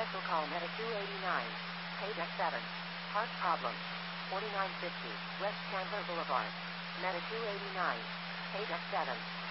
Special call Meta 289. Pay deck 7. Heart problem. 4950 West Chandler Boulevard. Meta 289. Pay deck 7.